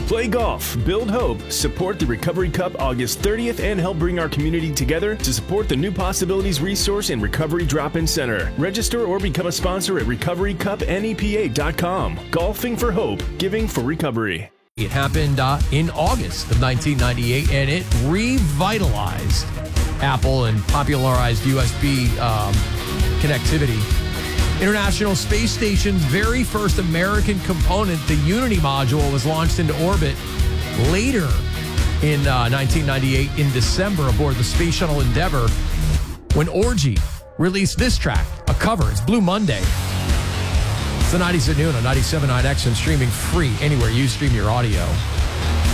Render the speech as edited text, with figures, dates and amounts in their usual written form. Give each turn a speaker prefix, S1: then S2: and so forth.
S1: Play golf, build hope, support the Recovery Cup August 30th, and help bring our community together to support the New Possibilities Resource and Recovery Drop-In Center. Register or become a sponsor at recoverycupnepa.com. Golfing for hope, giving for recovery.
S2: It happened in August of 1998, and it revitalized Apple and popularized USB connectivity. International Space Station's very first American component, the Unity module, was launched into orbit later in 1998 in December aboard the Space Shuttle Endeavour when Orgy released this track, a cover. It's Blue Monday. It's the 90s at noon on 97.9 X and streaming free anywhere you stream your audio.